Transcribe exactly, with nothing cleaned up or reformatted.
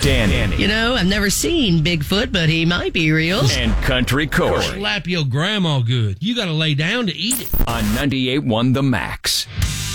Danny. You know, I've never seen Bigfoot, but he might be real. And Country Corey. Slap your grandma good. You got to lay down to eat it. On ninety-eight point one The Max.